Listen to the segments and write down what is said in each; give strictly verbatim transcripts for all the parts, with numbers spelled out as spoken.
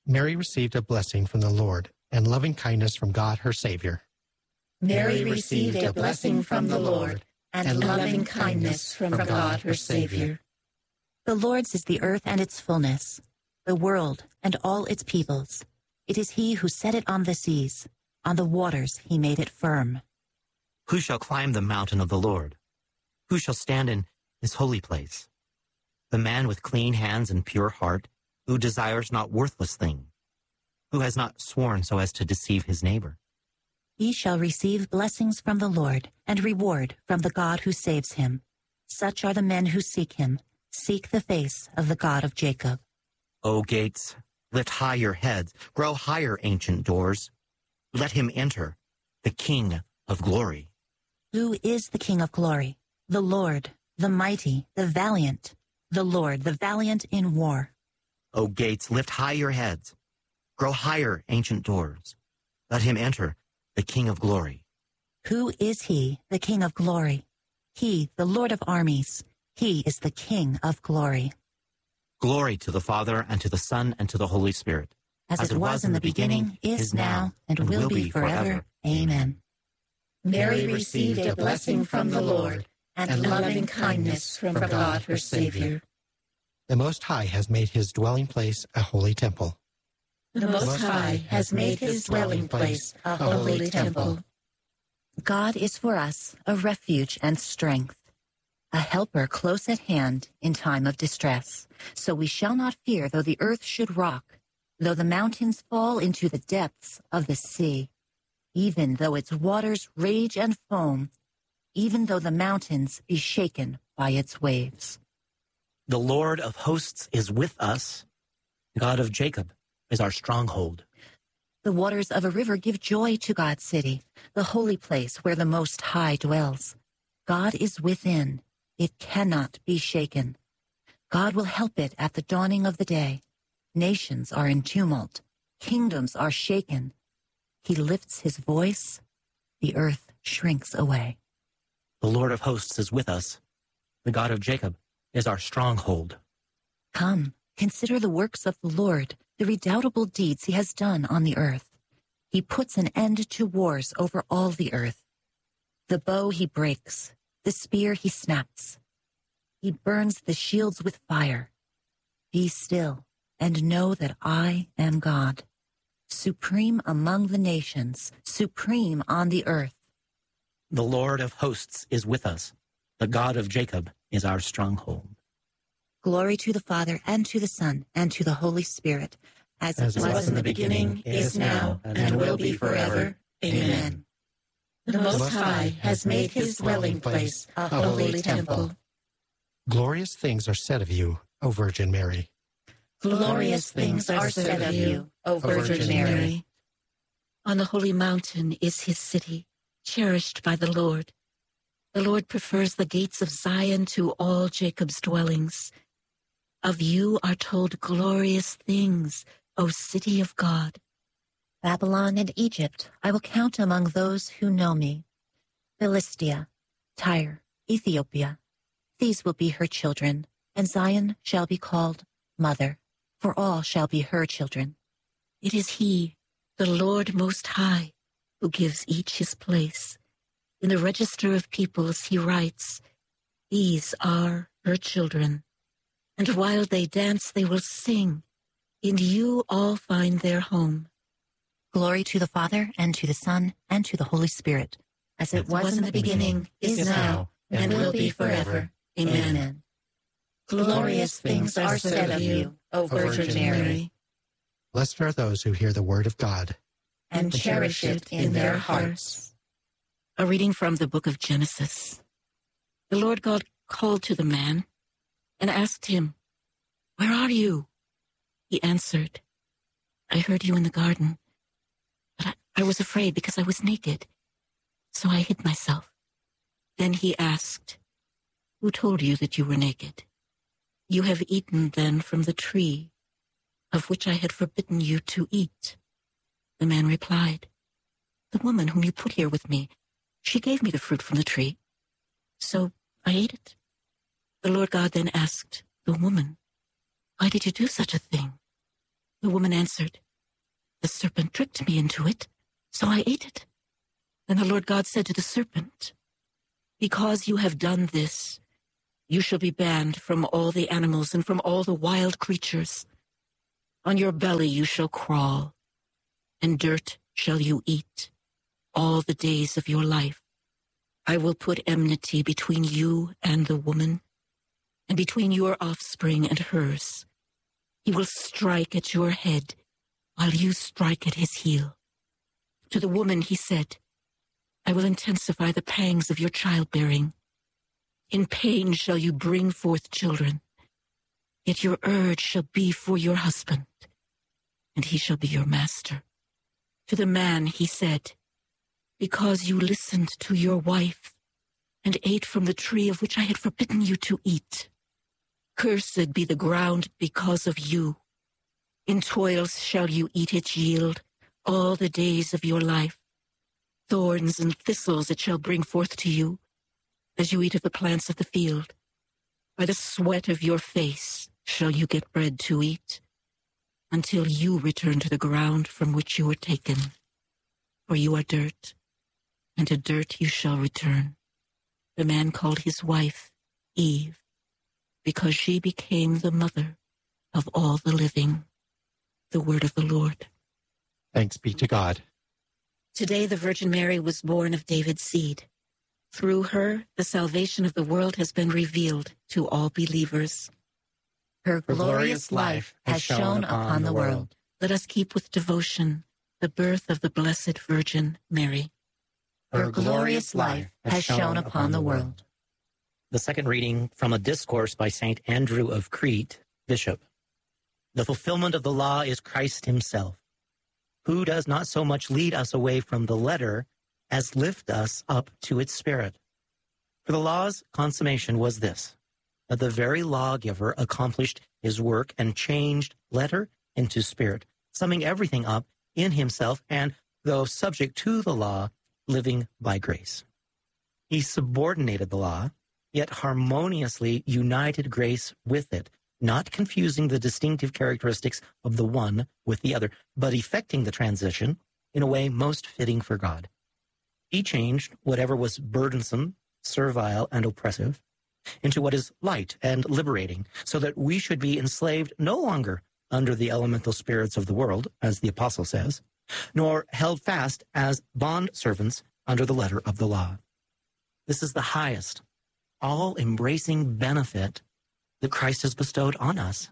Mary received a blessing from the Lord and loving kindness from God her Savior. Mary received a blessing from the Lord and loving kindness from God her Savior. The Lord's is the earth and its fullness, the world and all its peoples. It is he who set it on the seas. On the waters he made it firm. Who shall climb the mountain of the Lord? Who shall stand in his holy place? The man with clean hands and pure heart, who desires not worthless thing, who has not sworn so as to deceive his neighbor. He shall receive blessings from the Lord and reward from the God who saves him. Such are the men who seek him. Seek the face of the God of Jacob. O gates, lift high your heads. Grow higher, ancient doors. Let him enter, the King of glory. Who is the King of glory? The Lord, the mighty, the valiant. The Lord, the valiant in war. O gates, lift high your heads. Grow higher, ancient doors. Let him enter, the King of glory. Who is he, the King of glory? He, the Lord of armies. He is the King of glory. Glory to the Father, and to the Son, and to the Holy Spirit. As, As it was, was in the beginning, beginning is now, and, and will, will be forever. forever. Amen. Mary received a blessing from the Lord and, and loving kindness from God her Savior. The Most High has made his dwelling place a holy temple. The Most High has made his dwelling place a holy temple. God is for us a refuge and strength, a helper close at hand in time of distress. So we shall not fear though the earth should rock, though the mountains fall into the depths of the sea, even though its waters rage and foam, even though the mountains be shaken by its waves. The Lord of hosts is with us. God of Jacob is our stronghold. The waters of a river give joy to God's city, the holy place where the Most High dwells. God is within. It cannot be shaken. God will help it at the dawning of the day. Nations are in tumult. Kingdoms are shaken. He lifts his voice. The earth shrinks away. The Lord of hosts is with us. The God of Jacob is our stronghold. Come, consider the works of the Lord, the redoubtable deeds he has done on the earth. He puts an end to wars over all the earth. The bow he breaks, the spear he snaps. He burns the shields with fire. Be still and know that I am God, supreme among the nations, supreme on the earth. The Lord of hosts is with us. The God of Jacob is our stronghold. Glory to the Father, and to the Son, and to the Holy Spirit, as, as it was, was in the beginning, is now, and, and will be forever. Amen. The Most High has made his dwelling place a holy temple. Glorious things are said of you, O Virgin Mary. Glorious things are said of you, O Virgin Mary. On the holy mountain is his city, cherished by the Lord. The Lord prefers the gates of Zion to all Jacob's dwellings. Of you are told glorious things, O city of God. Babylon and Egypt I will count among those who know me. Philistia, Tyre, Ethiopia, these will be her children, and Zion shall be called Mother, for all shall be her children. It is he, the Lord Most High, who gives each his place. In the register of peoples he writes, these are her children. And while they dance, they will sing. In you all find their home. Glory to the Father, and to the Son, and to the Holy Spirit, as it was, was in the beginning, beginning is now, and, and will be forever. Amen. Amen. Glorious things are said of you, O Virgin Mary. Blessed are those who hear the word of God and, and cherish it in their hearts. A reading from the book of Genesis. The Lord God called to the man and asked him, where are you? He answered, I heard you in the garden, but I, I was afraid because I was naked, so I hid myself. Then he asked, who told you that you were naked? You have eaten then from the tree of which I had forbidden you to eat. The man replied, the woman whom you put here with me, she gave me the fruit from the tree, so I ate it. The Lord God then asked the woman, why did you do such a thing? The woman answered, "The serpent tricked me into it, so I ate it." Then the Lord God said to the serpent, "Because you have done this, you shall be banned from all the animals and from all the wild creatures. On your belly you shall crawl, and dirt shall you eat all the days of your life. I will put enmity between you and the woman, and between your offspring and hers. He will strike at your head, while you strike at his heel." To the woman he said, "I will intensify the pangs of your childbearing. In pain shall you bring forth children, yet your urge shall be for your husband, and he shall be your master." To the man he said, "Because you listened to your wife and ate from the tree of which I had forbidden you to eat, cursed be the ground because of you. In toils shall you eat its yield all the days of your life. Thorns and thistles it shall bring forth to you, as you eat of the plants of the field. By the sweat of your face shall you get bread to eat, until you return to the ground from which you were taken. For you are dirt, and to dirt you shall return." The man called his wife Eve, because she became the mother of all the living. The word of the Lord. Thanks be to God. Today the Virgin Mary was born of David's seed. Through her, the salvation of the world has been revealed to all believers. Her glorious life has shone upon the world. Let us keep with devotion the birth of the Blessed Virgin Mary. Her glorious life has shone upon the world. The second reading from a discourse by Saint Andrew of Crete, Bishop. The fulfillment of the law is Christ himself, who does not so much lead us away from the letter as lift us up to its spirit. For the law's consummation was this, that the very lawgiver accomplished his work and changed letter into spirit, summing everything up in himself, and, though subject to the law, living by grace. He subordinated the law, yet harmoniously united grace with it, not confusing the distinctive characteristics of the one with the other, but effecting the transition in a way most fitting for God. He changed whatever was burdensome, servile, and oppressive into what is light and liberating, so that we should be enslaved no longer under the elemental spirits of the world, as the apostle says, nor held fast as bond servants under the letter of the law. This is the highest, all-embracing benefit that Christ has bestowed on us.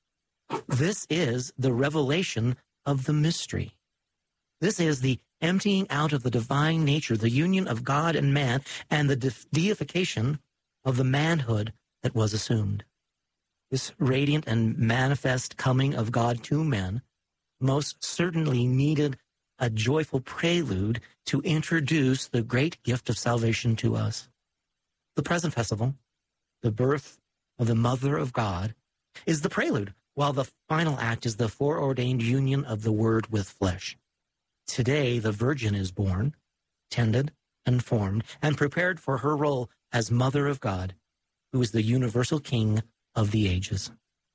This is the revelation of the mystery. This is the emptying out of the divine nature, the union of God and man, and the de- deification of the manhood that was assumed. This radiant and manifest coming of God to men most certainly needed a joyful prelude to introduce the great gift of salvation to us. The present festival, the birth of the Mother of God, is the prelude, while the final act is the foreordained union of the Word with flesh. Today, the Virgin is born, tended, and formed, and prepared for her role as Mother of God, who is the universal King of the ages.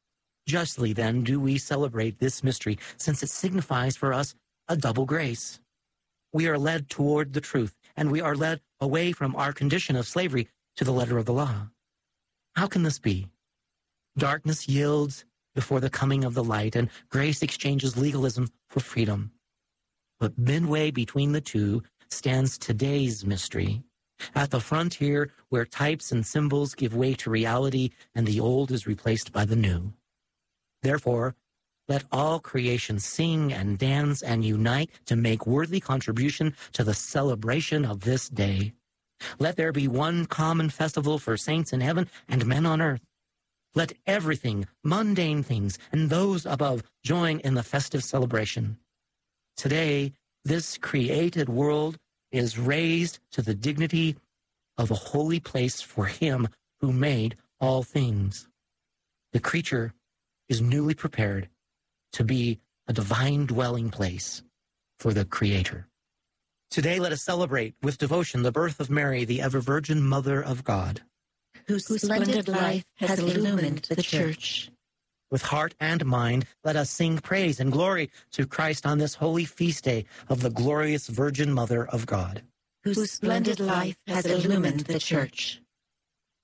Justly, then, do we celebrate this mystery, since it signifies for us a double grace. We are led toward the truth, and we are led away from our condition of slavery to the letter of the law. How can this be? Darkness yields before the coming of the light, and grace exchanges legalism for freedom. But midway between the two stands today's mystery, at the frontier where types and symbols give way to reality and the old is replaced by the new. Therefore, let all creation sing and dance and unite to make worthy contribution to the celebration of this day. Let there be one common festival for saints in heaven and men on earth. Let everything, mundane things, and those above join in the festive celebration. Today, this created world is raised to the dignity of a holy place for him who made all things. The creature is newly prepared to be a divine dwelling place for the Creator. Today, let us celebrate with devotion the birth of Mary, the ever-Virgin Mother of God, Whose splendid life has illumined the Church. With heart and mind, let us sing praise and glory to Christ on this holy feast day of the glorious Virgin Mother of God, whose splendid life has illumined the Church.